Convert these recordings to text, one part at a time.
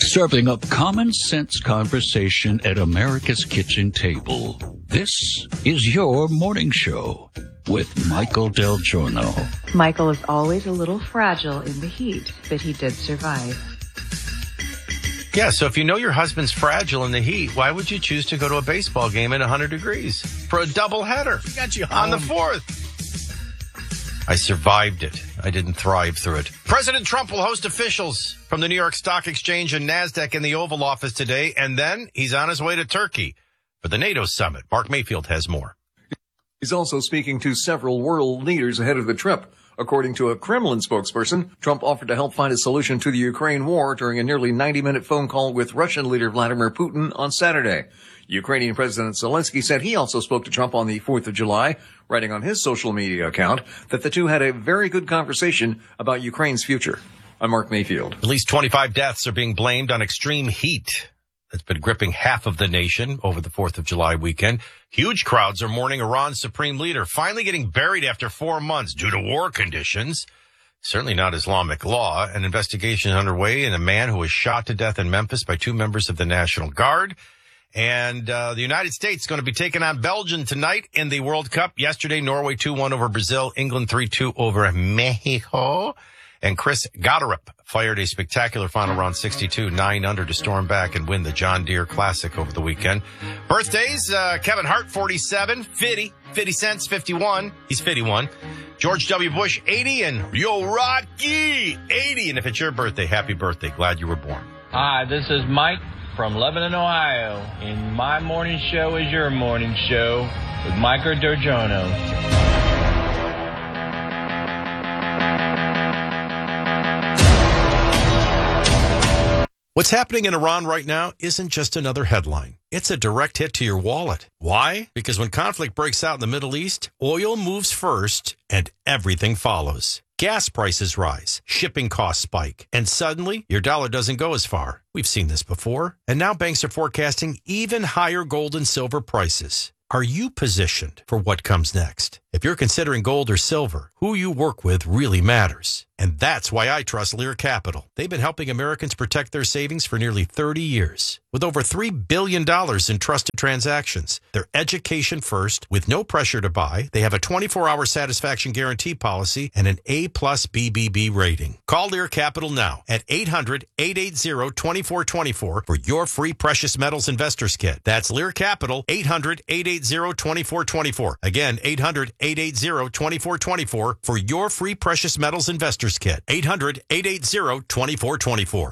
Serving up common sense conversation at America's kitchen table. This is your morning show with Michael Del Giorno. Michael is always a little fragile in the heat, but he did survive. Yeah, so if you know your husband's fragile in the heat, why would you choose to go to a baseball game at 100 degrees for a doubleheader? Got you home. On the 4th. I survived it. I didn't thrive through it. President Trump will host officials from the New York Stock Exchange and NASDAQ in the Oval Office today, and then he's on his way to Turkey for the NATO summit. Mark Mayfield has more. He's also speaking to several world leaders ahead of the trip. According to a Kremlin spokesperson, Trump offered to help find a solution to the Ukraine war during a nearly 90-minute phone call with Russian leader Vladimir Putin on Saturday. Ukrainian President Zelensky said he also spoke to Trump on the 4th of July, writing on his social media account that the two had a very good conversation about Ukraine's future. I'm Mark Mayfield. At least 25 deaths are being blamed on extreme heat that's been gripping half of the nation over the 4th of July weekend. Huge crowds are mourning Iran's supreme leader, finally getting buried after 4 months due to war conditions. Certainly not Islamic law. An investigation is underway in a man who was shot to death in Memphis by 2 members of the National Guard. And the United States is going to be taking on Belgium tonight in the World Cup. Yesterday, Norway 2-1 over Brazil, England 3-2 over Mexico. And Chris Gotterup fired a spectacular final round 62, 9 under to storm back and win the John Deere Classic over the weekend. Birthdays, Kevin Hart, 47, 50 Cents, 51. He's 51. George W. Bush, 80, and Yo Rocky, 80. And if it's your birthday, happy birthday. Glad you were born. Hi, this is Mike from Lebanon, Ohio. And my morning show is your morning show with Michael Dergiano. What's happening in Iran right now isn't just another headline. It's a direct hit to your wallet. Why? Because when conflict breaks out in the Middle East, oil moves first and everything follows. Gas prices rise, shipping costs spike, and suddenly your dollar doesn't go as far. We've seen this before. And now banks are forecasting even higher gold and silver prices. Are you positioned for what comes next? If you're considering gold or silver, who you work with really matters. And that's why I trust Lear Capital. They've been helping Americans protect their savings for nearly 30 years. With over $3 billion in trusted transactions, they're education first with no pressure to buy. They have a 24-hour satisfaction guarantee policy and an A+ BBB rating. Call Lear Capital now at 800-880-2424 for your free precious metals investors kit. That's Lear Capital, 800-880-2424. Again, 800-880-2424 for your free precious metals investors kit. 800-880-2424.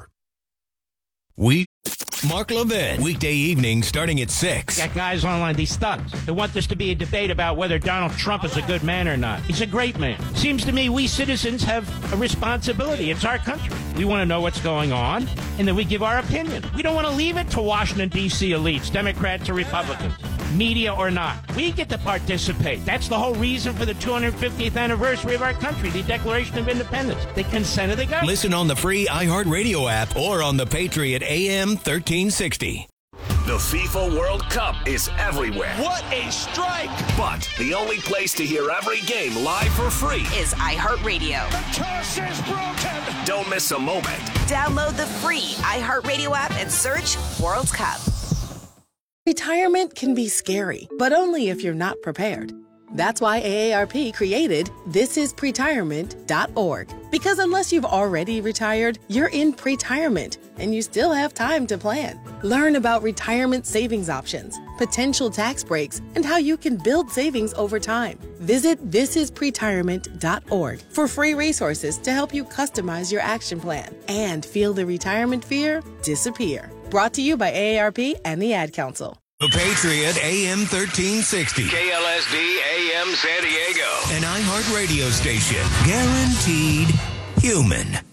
Mark Levin, weekday evening starting at 6. Got guys online, these thugs. They want this to be a debate about whether Donald Trump is a good man or not. He's a great man. Seems to me we citizens have a responsibility. It's our country. We want to know what's going on, and then we give our opinion. We don't want to leave it to Washington, D.C. elites, Democrats or Republicans, media or not. We get to participate. That's the whole reason for the 250th anniversary of our country, the Declaration of Independence. The consent of the government. Listen on the free iHeartRadio app or on the Patriot AM 1360. The FIFA World Cup is everywhere. What a strike! But the only place to hear every game live for free is iHeartRadio. The curse is broken! Don't miss a moment. Download the free iHeartRadio app and search World Cup. Retirement can be scary, but only if you're not prepared. That's why AARP created thisispretirement.org. Because unless you've already retired, you're in pretirement, and you still have time to plan. Learn about retirement savings options, potential tax breaks, and how you can build savings over time. Visit thisispretirement.org for free resources to help you customize your action plan and feel the retirement fear disappear. Brought to you by AARP and the Ad Council. The Patriot AM 1360. KLSD AM San Diego. An iHeart radio station. Guaranteed human.